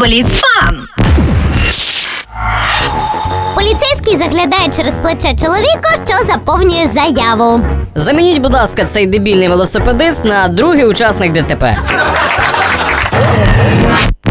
поліцфан. Поліцейський заглядає через плече чоловіка, що заповнює заяву. Замініть, будь ласка, цей дебільний велосипедист на другий учасник ДТП.